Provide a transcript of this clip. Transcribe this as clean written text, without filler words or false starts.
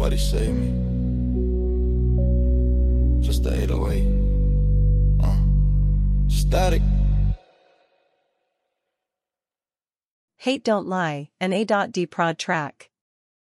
Nobody save me. Just the 808. Static. Hate Don't Lie, an A.D prod track.